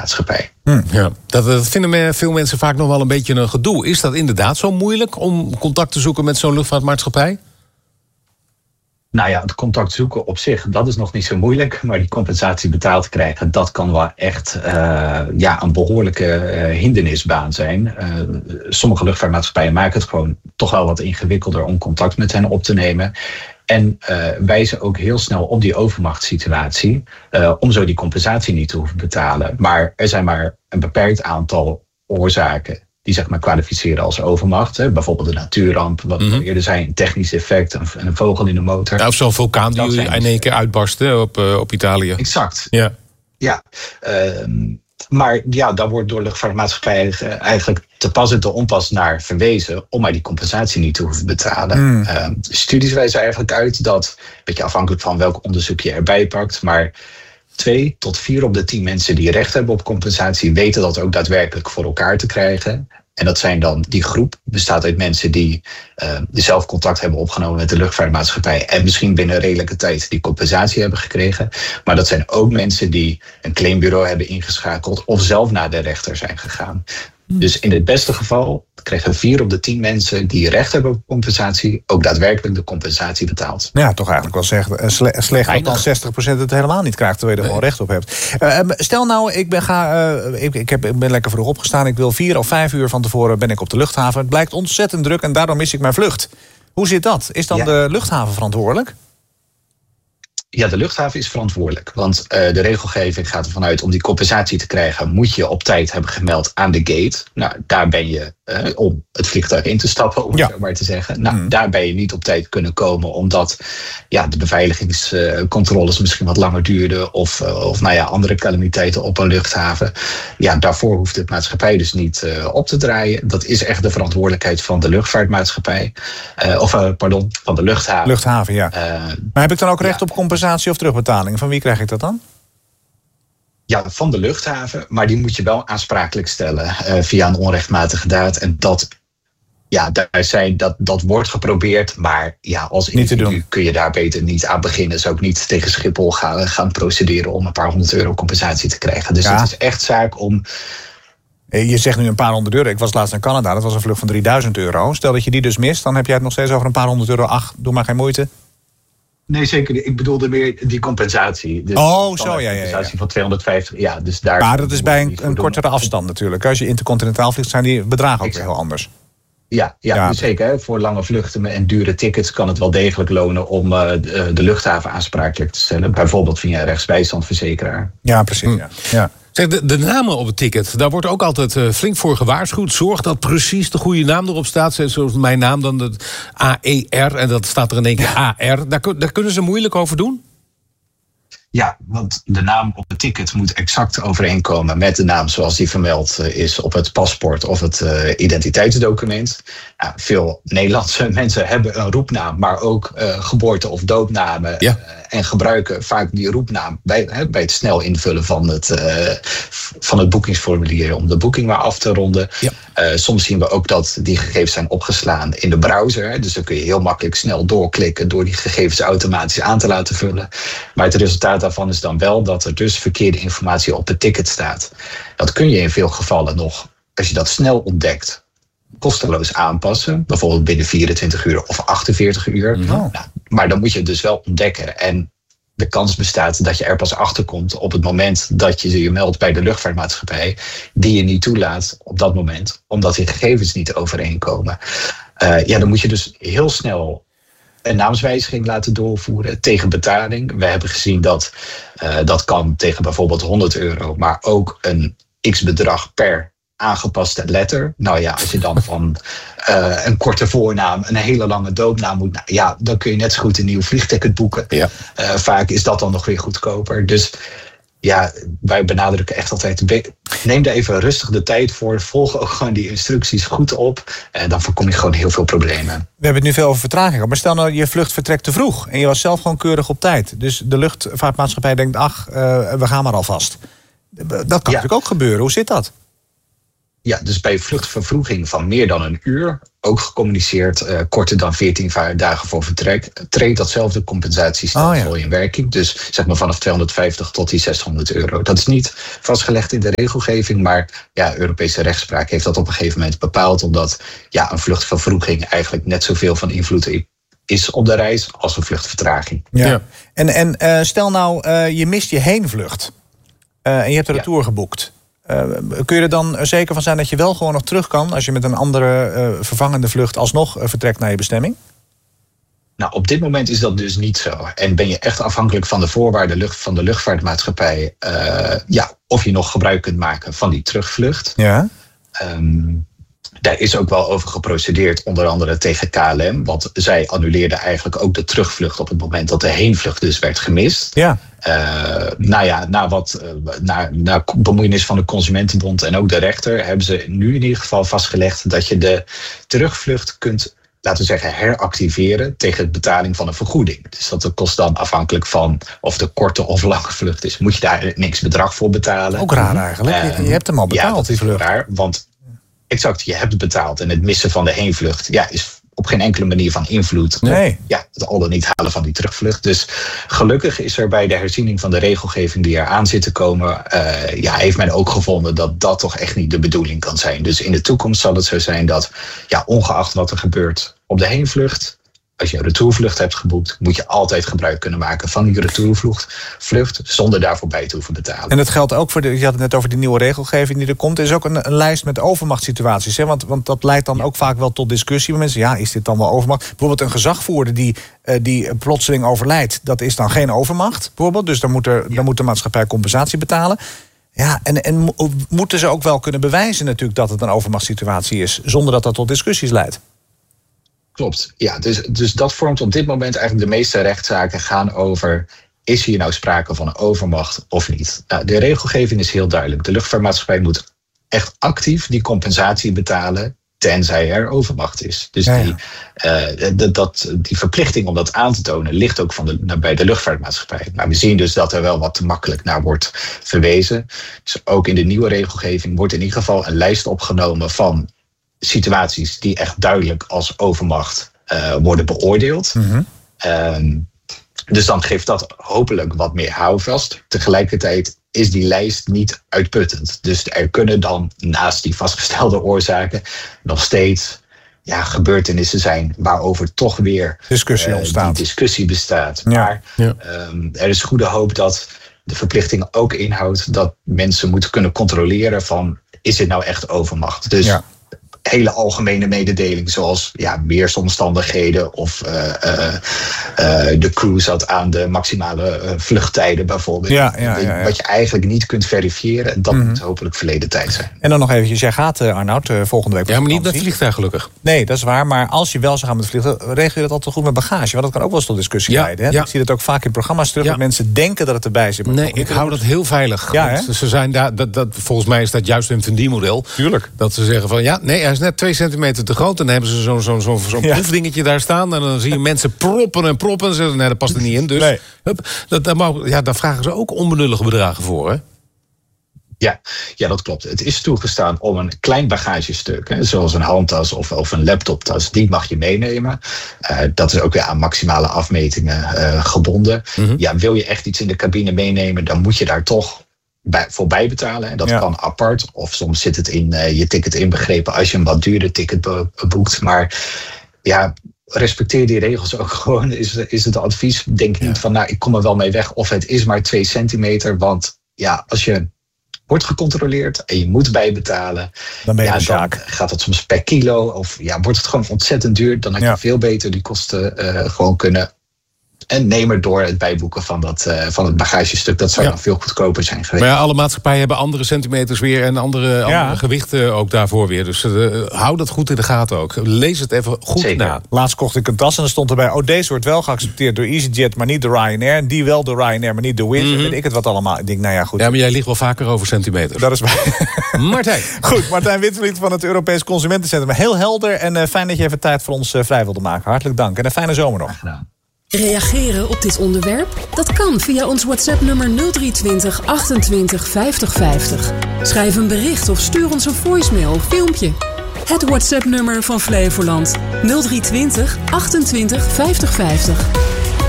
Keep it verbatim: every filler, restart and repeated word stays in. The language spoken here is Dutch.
luchtvaartmaatschappij. Hm, ja. dat, dat vinden veel mensen vaak nog wel een beetje een gedoe. Is dat inderdaad zo moeilijk om contact te zoeken met zo'n luchtvaartmaatschappij? Nou ja, het contact zoeken op zich, dat is nog niet zo moeilijk. Maar die compensatie betaald te krijgen, dat kan wel echt uh, ja, een behoorlijke uh, hindernisbaan zijn. Uh, sommige luchtvaartmaatschappijen maken het gewoon toch wel wat ingewikkelder om contact met hen op te nemen. En uh, wijzen ook heel snel op die overmachtssituatie, uh, om zo die compensatie niet te hoeven betalen. Maar er zijn maar een beperkt aantal oorzaken die zeg maar kwalificeren als overmacht. Hè. Bijvoorbeeld een natuurramp, wat mm-hmm. we eerder zei, een technisch effect, een, een vogel in de motor. Ja, of zo'n vulkaan die in één dus keer uitbarst hè, op, uh, op Italië. Exact. Ja. Ja. Uh, maar ja, daar wordt door luchtvaartmaatschappijen eigenlijk te pas en te onpas naar verwezen om maar die compensatie niet te hoeven betalen. Mm. Uh, studies wijzen eigenlijk uit dat, een beetje afhankelijk van welk onderzoek je erbij pakt, maar twee tot vier op de tien mensen die recht hebben op compensatie weten dat ook daadwerkelijk voor elkaar te krijgen. En dat zijn dan, die groep bestaat uit mensen die uh, zelf contact hebben opgenomen met de luchtvaartmaatschappij en misschien binnen redelijke tijd die compensatie hebben gekregen. Maar dat zijn ook mensen die een claimbureau hebben ingeschakeld of zelf naar de rechter zijn gegaan. Dus in het beste geval krijgen vier op de tien mensen die recht hebben op compensatie ook daadwerkelijk de compensatie betaald. Ja, toch eigenlijk wel zeggen, sle- slecht dat dan zestig procent het helemaal niet krijgt terwijl je er nee. gewoon recht op hebt. Uh, stel nou, ik ben, ga, uh, ik, ik, heb, ik ben lekker vroeg opgestaan. Ik wil vier of vijf uur van tevoren ben ik op de luchthaven. Het blijkt ontzettend druk en daardoor mis ik mijn vlucht. Hoe zit dat? Is dan ja. de luchthaven verantwoordelijk? Ja, de luchthaven is verantwoordelijk. Want uh, de regelgeving gaat ervan uit om die compensatie te krijgen moet je op tijd hebben gemeld aan de gate. Nou, daar ben je uh, om het vliegtuig in te stappen, om ja. het zo maar te zeggen. Nou, mm. daar ben je niet op tijd kunnen komen omdat ja, de beveiligingscontroles misschien wat langer duurden of, uh, of nou ja, andere calamiteiten op een luchthaven. Ja, daarvoor hoeft de maatschappij dus niet uh, op te draaien. Dat is echt de verantwoordelijkheid van de luchtvaartmaatschappij. Uh, of uh, pardon, van de luchthaven. Luchthaven, ja. Uh, maar heb ik dan ook recht ja. op compensatie of terugbetaling? Van wie krijg ik dat dan? Ja, van de luchthaven, maar die moet je wel aansprakelijk stellen uh, via een onrechtmatige daad. En dat, ja, daar zijn, dat, dat wordt geprobeerd, maar ja, als individu kun je daar beter niet aan beginnen. Zou ik niet tegen Schiphol gaan, gaan procederen om een paar honderd euro compensatie te krijgen. Dus ja. het is echt zaak om. Je zegt nu een paar honderd euro. Ik was laatst in Canada, dat was een vlucht van drieduizend euro. Stel dat je die dus mist, dan heb jij het nog steeds over een paar honderd euro. Ach, doe maar geen moeite. Nee, zeker niet. Ik bedoelde meer die compensatie. Dus oh, zo, ja, ja, ja. compensatie van tweehonderdvijftig, ja. Dus daar maar dat is bij een, een kortere afstand natuurlijk. Als je intercontinentaal vliegt, zijn die bedragen ook weer heel anders. Ja, ja, ja. Dus zeker. Hè. Voor lange vluchten en dure tickets kan het wel degelijk lonen om uh, de, de luchthaven aansprakelijk te stellen. Bijvoorbeeld via een rechtsbijstandverzekeraar. Ja, precies. Hm. Ja. Ja. Zeg, de, de namen op het ticket, daar wordt ook altijd uh, flink voor gewaarschuwd. Zorg dat precies de goede naam erop staat. Zoals mijn naam dan de A E R en dat staat er in één keer A R. Daar, daar kunnen ze moeilijk over doen? Ja, want de naam op het ticket moet exact overeenkomen met de naam zoals die vermeld is op het paspoort of het uh, identiteitsdocument. Nou, veel Nederlandse mensen hebben een roepnaam, maar ook uh, geboorte- of doopnamen. Ja. Uh, en gebruiken vaak die roepnaam bij, hè, bij het snel invullen van het, uh, van het boekingsformulier om de boeking maar af te ronden. Ja. Uh, soms zien we ook dat die gegevens zijn opgeslaan in de browser. Hè, dus dan kun je heel makkelijk snel doorklikken door die gegevens automatisch aan te laten vullen. Maar het resultaat daarvan is dan wel dat er dus verkeerde informatie op het ticket staat. Dat kun je in veel gevallen nog, als je dat snel ontdekt, kosteloos aanpassen. Bijvoorbeeld binnen vierentwintig uur of achtenveertig uur. Oh. Nou, maar dan moet je het dus wel ontdekken. En de kans bestaat dat je er pas achter komt op het moment dat je je meldt bij de luchtvaartmaatschappij, die je niet toelaat op dat moment, omdat die gegevens niet overeenkomen. Uh, ja, dan moet je dus heel snel een naamswijziging laten doorvoeren tegen betaling. We hebben gezien dat uh, dat kan tegen bijvoorbeeld honderd euro, maar ook een x-bedrag per aangepaste letter. Nou ja, als je dan van uh, een korte voornaam een hele lange doopnaam moet, nou ja, dan kun je net zo goed een nieuw vliegticket boeken. Ja. Uh, vaak is dat dan nog weer goedkoper. Dus ja, wij benadrukken echt altijd, neem daar even rustig de tijd voor. Volg ook gewoon die instructies goed op. En dan voorkom je gewoon heel veel problemen. We hebben het nu veel over vertraging. Maar stel nou, je vlucht vertrekt te vroeg. En je was zelf gewoon keurig op tijd. Dus de luchtvaartmaatschappij denkt, ach, uh, we gaan maar alvast. Dat kan ja. natuurlijk ook gebeuren. Hoe zit dat? Ja, dus bij vluchtvervroeging van meer dan een uur, ook gecommuniceerd, uh, korter dan veertien dagen voor vertrek, treedt datzelfde compensatiestelsel oh, ja. in werking. Dus zeg maar vanaf tweehonderdvijftig tot die zeshonderd euro. Dat is niet vastgelegd in de regelgeving, maar ja, Europese rechtspraak heeft dat op een gegeven moment bepaald, omdat ja, een vluchtvervroeging eigenlijk net zoveel van invloed is op de reis als een vluchtvertraging. Ja. Ja. En, en uh, stel nou, uh, je mist je heenvlucht uh, en je hebt de retour ja. geboekt. Uh, kun je er dan zeker van zijn dat je wel gewoon nog terug kan als je met een andere uh, vervangende vlucht alsnog uh, vertrekt naar je bestemming? Nou, op dit moment is dat dus niet zo. En ben je echt afhankelijk van de voorwaarden lucht, van de luchtvaartmaatschappij, uh, ja, of je nog gebruik kunt maken van die terugvlucht. Ja. Um, Daar is ook wel over geprocedeerd, onder andere tegen K L M. Want zij annuleerden eigenlijk ook de terugvlucht op het moment dat de heenvlucht dus werd gemist. Ja. Uh, nou ja, na wat uh, na, na bemoeienis van de Consumentenbond en ook de rechter hebben ze nu in ieder geval vastgelegd dat je de terugvlucht kunt, laten we zeggen, heractiveren tegen de betaling van een vergoeding. Dus dat kost dan afhankelijk van of de korte of lange vlucht is. Moet je daar niks bedrag voor betalen. Ook raar eigenlijk. Uh, je hebt hem al betaald, ja, dat die vlucht. Is raar, want exact, je hebt betaald en het missen van de heenvlucht ja, is op geen enkele manier van invloed nee. op ja, het al dan niet halen van die terugvlucht. Dus gelukkig is er bij de herziening van de regelgeving die er aan zit te komen, uh, ja, heeft men ook gevonden dat dat toch echt niet de bedoeling kan zijn. Dus in de toekomst zal het zo zijn dat, ja, ongeacht wat er gebeurt op de heenvlucht, als je een retourvlucht hebt geboekt, moet je altijd gebruik kunnen maken van die retourvlucht vlucht, zonder daarvoor bij te hoeven betalen. En dat geldt ook voor de, je had het net over die nieuwe regelgeving die er komt. Er is ook een, een lijst met overmachtssituaties. Hè? Want, want dat leidt dan ook vaak wel tot discussie met mensen. Ja, is dit dan wel overmacht? Bijvoorbeeld een gezagvoerder die, uh, die plotseling overlijdt, dat is dan geen overmacht, bijvoorbeeld. Dus dan moet, er, ja. dan moet de maatschappij compensatie betalen. Ja, en, en moeten ze ook wel kunnen bewijzen natuurlijk dat het een overmachtssituatie is, zonder dat dat tot discussies leidt. Klopt, ja. Dus, dus dat vormt op dit moment eigenlijk de meeste rechtszaken gaan over, is hier nou sprake van een overmacht of niet? Nou, de regelgeving is heel duidelijk. De luchtvaartmaatschappij moet echt actief die compensatie betalen, tenzij er overmacht is. Dus ja, ja. Die, uh, de, dat, die verplichting om dat aan te tonen ligt ook van de, bij de luchtvaartmaatschappij. Maar we zien dus dat er wel wat te makkelijk naar wordt verwezen. Dus ook in de nieuwe regelgeving wordt in ieder geval een lijst opgenomen van situaties die echt duidelijk als overmacht uh, worden beoordeeld. Mm-hmm. Um, dus dan geeft dat hopelijk wat meer houvast. Tegelijkertijd is die lijst niet uitputtend. Dus er kunnen dan naast die vastgestelde oorzaken nog steeds ja, gebeurtenissen zijn waarover toch weer discussie uh, ontstaat. Die discussie bestaat. Ja. Maar ja. um, er is goede hoop dat de verplichting ook inhoudt dat mensen moeten kunnen controleren van, is dit nou echt overmacht? Dus ja. hele algemene mededeling, zoals ja, weersomstandigheden of uh, uh, uh, de crew zat aan de maximale uh, vluchttijden bijvoorbeeld. Ja, ja, ja, ja. Wat je eigenlijk niet kunt verifiëren, dat mm-hmm. moet hopelijk verleden tijd zijn. En dan nog eventjes, jij gaat uh, Arnoud uh, volgende week. Ja, maar niet met het vliegtuig gelukkig. Nee, dat is waar, maar als je wel zou gaan met het vliegtuig, regel je dat altijd goed met bagage, want dat kan ook wel eens tot discussie ja, leiden. Hè? Ja. Ik zie dat ook vaak in programma's terug, ja. dat mensen denken dat het erbij zit. Nee, ik hou dat heel veilig. Ja, ze zijn daar, dat, dat, volgens mij is dat juist een verdienmodel. Tuurlijk. Dat ze zeggen van, ja, nee, hij is net twee centimeter te groot. En dan hebben ze zo'n zo, zo, zo ja. proefdingetje daar staan. En dan zie je mensen proppen en proppen. En ze zeggen, nee, dat past er niet in. Dus nee. hup, dat, dat mag, ja, daar vragen ze ook onbenullige bedragen voor, hè? Ja, ja, dat klopt. Het is toegestaan om een klein bagagestuk, hè, zoals een handtas of, of een laptoptas, die mag je meenemen. Uh, dat is ook weer aan maximale afmetingen uh, gebonden. Mm-hmm. Ja, wil je echt iets in de cabine meenemen, dan moet je daar toch bij, voor bijbetalen. En dat ja. kan apart. Of soms zit het in uh, je ticket inbegrepen als je een wat duurder ticket be- boekt. Maar ja, respecteer die regels ook gewoon. Is, is het advies. Denk niet ja. van, nou, ik kom er wel mee weg. Of het is maar twee centimeter. Want ja, als je wordt gecontroleerd en je moet bijbetalen, dan ben je ja, de zaak. Gaat het soms per kilo of ja, wordt het gewoon ontzettend duur. Dan had je ja. veel beter die kosten uh, gewoon kunnen en neem er door het bijboeken van, dat, uh, van het bagagestuk. Dat zou ja. dan veel goedkoper zijn geweest. Maar ja, alle maatschappijen hebben andere centimeters weer en andere, ja. andere gewichten ook daarvoor weer. Dus uh, hou dat goed in de gaten ook. Lees het even goed Zeker. na. Laatst kocht ik een tas en er stond erbij, oh, deze wordt wel geaccepteerd door EasyJet, maar niet de Ryanair. En die wel de Ryanair, maar niet de Wizz. Mm-hmm. Weet ik het wat allemaal. Ik denk, nou ja, goed. Ja, maar jij ligt wel vaker over centimeters. Dat is waar. Martijn. Goed, Martijn Wittvliet van het Europees Consumentencentrum. Heel helder en uh, fijn dat je even tijd voor ons uh, vrij wilde maken. Hartelijk dank en een fijne zomer nog. Graag gedaan. Reageren op dit onderwerp? Dat kan via ons WhatsApp-nummer nul drie twintig achtentwintig vijftig vijftig. Schrijf een bericht of stuur ons een voicemail of filmpje. Het WhatsApp-nummer van Flevoland nul drie twintig achtentwintig vijftig vijftig.